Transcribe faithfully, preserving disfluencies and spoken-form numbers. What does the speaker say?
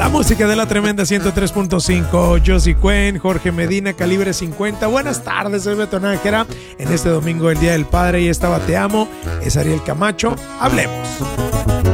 La música de la tremenda ciento tres punto cinco. Josie Cuen, Jorge Medina, Calibre cincuenta. Buenas tardes, soy Beto Nájera. En este domingo, el Día del Padre, y estaba Te Amo. Es Ariel Camacho. Hablemos.